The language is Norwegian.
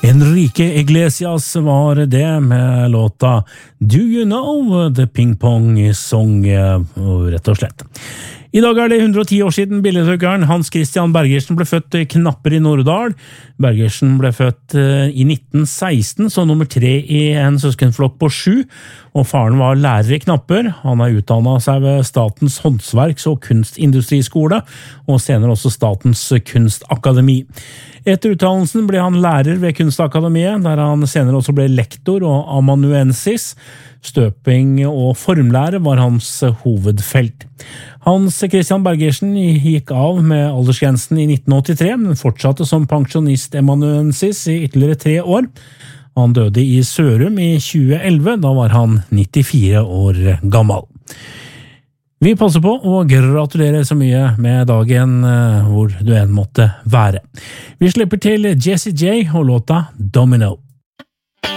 Enrique Iglesias var det med låta Do You Know, The Ping Pong Song, rett og slett. I dag det 110 år siden billedhuggeren Hans Christian Bergersen ble født i Knapper i Norddal. Bergersen ble født i 1916 som nummer 3 i en søskenflokk på 7, og faren var lærer i Knapper. Han har utdannet seg ved Statens håndverks- og kunstindustriskole, og senere også Statens kunstakademi. Etter utdannelsen ble han lærer ved Kunstakademiet, der han senere også ble lektor og amanuensis. Støping og formlære var hans hovedfelt. Hans Christian Bergersen gikk av med aldersgrensen i 1983, men fortsatte som pensjonist-amanuensis i ytterligere 3 år. Han døde i Sørum i 2011, da var han 94 år gammel. Vi passer på å gratulere så mye med dagen hvor du enn måtte være. Vi slipper til Jessie J og låta Domino.